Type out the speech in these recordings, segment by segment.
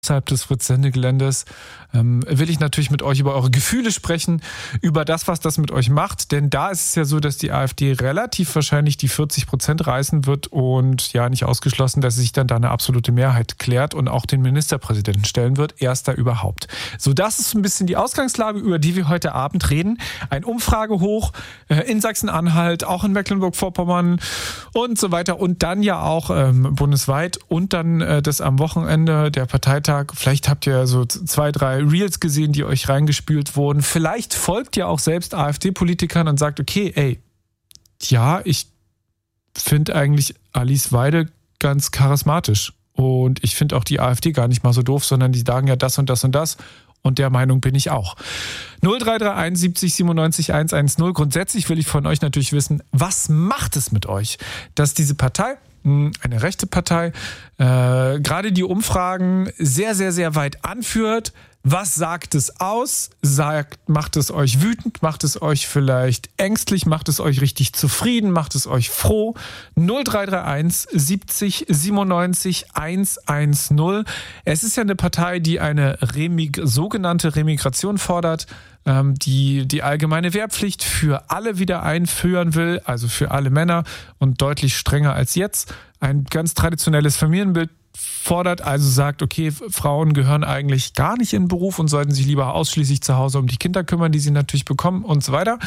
außerhalb des Fritz-Sende-Geländes will ich natürlich mit euch über eure Gefühle sprechen, über das, was das mit euch macht. Denn da ist es ja so, dass die AfD relativ wahrscheinlich die 40% reißen wird und ja nicht ausgeschlossen, dass sie sich dann da eine absolute Mehrheit klärt und auch den Ministerpräsidenten stellen wird. Erster überhaupt. So, das ist ein bisschen die Ausgangslage, über die wir heute Abend reden. Ein Umfragehoch in Sachsen-Anhalt, auch in Mecklenburg-Vorpommern und so weiter. Und dann ja auch bundesweit und dann das am Wochenende, der Parteitag. Vielleicht habt ihr so 2, 3 Reels gesehen, die euch reingespült wurden. Vielleicht folgt ihr auch selbst AfD-Politikern und sagt, okay, ey, ja, ich finde eigentlich Alice Weidel ganz charismatisch. Und ich finde auch die AfD gar nicht mal so doof, sondern die sagen ja das und das und das. Und der Meinung bin ich auch. 0331 70 97 110. Grundsätzlich will ich von euch natürlich wissen, was macht es mit euch, dass diese Partei, eine rechte Partei, gerade die Umfragen sehr, sehr, sehr weit anführt. Was sagt es aus? Macht es euch wütend? Macht es euch vielleicht ängstlich? Macht es euch richtig zufrieden? Macht es euch froh? 0331 70 97 110. Es ist ja eine Partei, die eine sogenannte Remigration fordert, die allgemeine Wehrpflicht für alle wieder einführen will, also für alle Männer und deutlich strenger als jetzt. Ein ganz traditionelles Familienbild fordert, also sagt, okay, Frauen gehören eigentlich gar nicht in den Beruf und sollten sich lieber ausschließlich zu Hause um die Kinder kümmern, die sie natürlich bekommen und so weiter.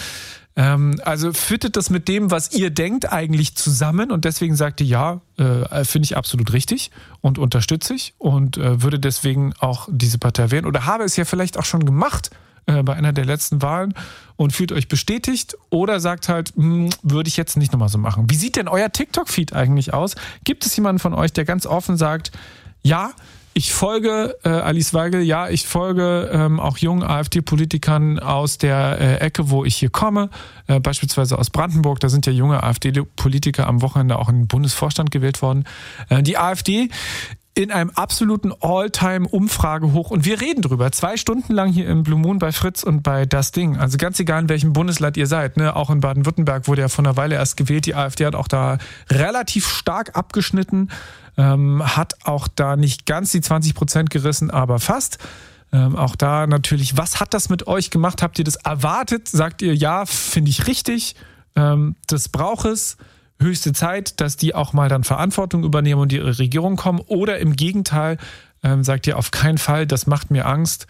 Also fittet das mit dem, was ihr denkt, eigentlich zusammen und deswegen sagt ihr, ja, finde ich absolut richtig und unterstütze ich und würde deswegen auch diese Partei wählen oder habe es ja vielleicht auch schon gemacht bei einer der letzten Wahlen und fühlt euch bestätigt oder sagt halt, würde ich jetzt nicht nochmal so machen. Wie sieht denn euer TikTok-Feed eigentlich aus? Gibt es jemanden von euch, der ganz offen sagt, ja, ich folge Alice Weidel, ja, ich folge auch jungen AfD-Politikern aus der Ecke, wo ich hier komme, beispielsweise aus Brandenburg, da sind ja junge AfD-Politiker am Wochenende auch in den Bundesvorstand gewählt worden. Die AfD in einem absoluten All-Time-Umfragehoch. Und wir reden drüber. 2 Stunden lang hier im Blue Moon bei Fritz und bei Das Ding. Also ganz egal, in welchem Bundesland ihr seid. Ne? Auch in Baden-Württemberg wurde ja vor einer Weile erst gewählt. Die AfD hat auch da relativ stark abgeschnitten. Hat auch da nicht ganz die 20% gerissen, aber fast. Auch da natürlich, was hat das mit euch gemacht? Habt ihr das erwartet? Sagt ihr, ja, finde ich richtig. Das braucht es. Höchste Zeit, dass die auch mal dann Verantwortung übernehmen und ihre Regierung kommen. Oder im Gegenteil, sagt ihr auf keinen Fall, das macht mir Angst.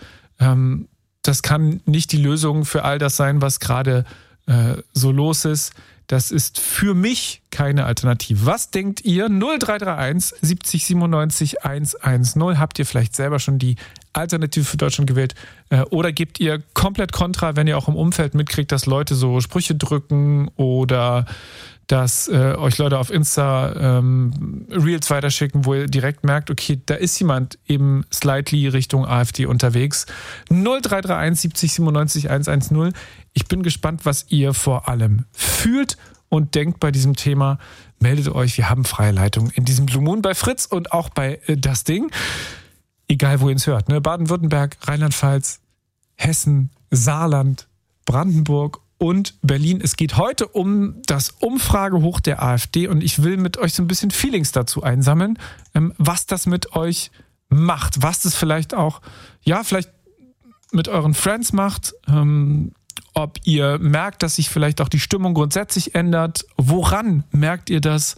Das kann nicht die Lösung für all das sein, was gerade so los ist. Das ist für mich keine Alternative. Was denkt ihr? 0331 70 97 110. Habt ihr vielleicht selber schon die Alternative für Deutschland gewählt? Oder gebt ihr komplett Kontra, wenn ihr auch im Umfeld mitkriegt, dass Leute so Sprüche drücken oder dass euch Leute auf Insta Reels weiterschicken, wo ihr direkt merkt, okay, da ist jemand eben slightly Richtung AfD unterwegs. 0331 70 97 110. Ich bin gespannt, was ihr vor allem fühlt und denkt bei diesem Thema. Meldet euch, wir haben freie Leitung in diesem Blue Moon bei Fritz und auch bei Das Ding. Egal, wo ihr es hört. Ne? Baden-Württemberg, Rheinland-Pfalz, Hessen, Saarland, Brandenburg und Berlin. Es geht heute um das Umfragehoch der AfD und ich will mit euch so ein bisschen Feelings dazu einsammeln, was das mit euch macht, was das vielleicht auch, ja, vielleicht mit euren Friends macht, ob ihr merkt, dass sich vielleicht auch die Stimmung grundsätzlich ändert. Woran merkt ihr das,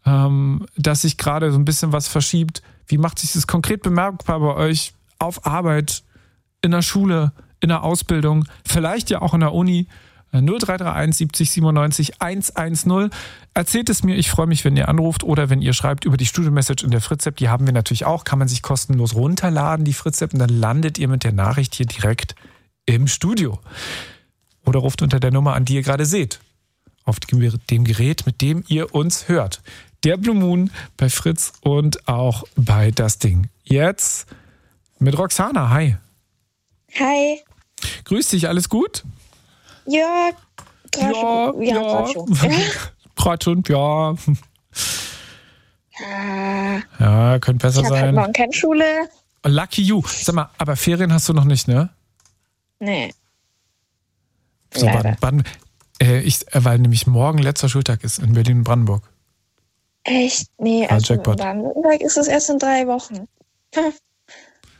dass sich gerade so ein bisschen was verschiebt? Wie macht sich das konkret bemerkbar bei euch auf Arbeit, in der Schule, in der Ausbildung, vielleicht ja auch in der Uni? 0331 70 97 110. Erzählt es mir, ich freue mich, wenn ihr anruft oder wenn ihr schreibt über die Studio-Message in der Fritz-App. Die haben wir natürlich auch, kann man sich kostenlos runterladen, die Fritz-App, und dann landet ihr mit der Nachricht hier direkt im Studio. Oder ruft unter der Nummer an, die ihr gerade seht, auf dem Gerät, mit dem ihr uns hört. Der Blue Moon bei Fritz und auch bei Das Ding. Jetzt mit Roxana. Hi. Hi. Grüß dich, alles gut? Ja, gerade schon. Gerade schon, ja. Ja, könnte besser ich sein. Ich habe morgen keine Schule. Lucky you. Sag mal, aber Ferien hast du noch nicht, ne? Nee. So, weil nämlich morgen letzter Schultag ist in Berlin und Brandenburg. Echt? Nee, Jackpot. In Brandenburg ist es erst in 3 Wochen.